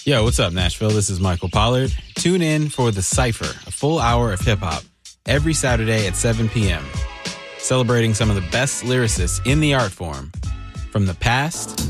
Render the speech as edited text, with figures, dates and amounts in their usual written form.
Yo, what's up, Nashville? This is Michael Pollard. Tune in for The Cypher, a full hour of hip-hop, every Saturday at 7 p.m., celebrating some of the best lyricists in the art form from the past